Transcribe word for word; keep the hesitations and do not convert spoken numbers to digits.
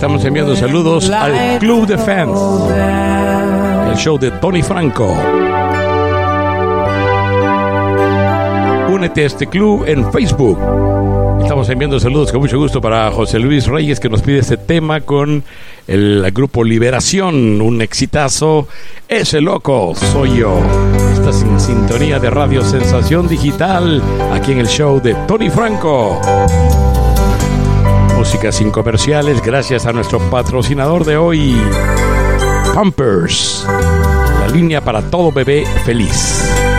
Estamos enviando saludos al Club de Fans, el show de Tony Franco. Únete a este club en Facebook. Estamos enviando saludos con mucho gusto para José Luis Reyes, que nos pide este tema con el grupo Liberación, un exitazo. Ese loco soy yo. Estás en sintonía de Radio Sensación Digital, aquí en el show de Tony Franco. Música sin comerciales, gracias a nuestro patrocinador de hoy, Pampers, la línea para todo bebé feliz.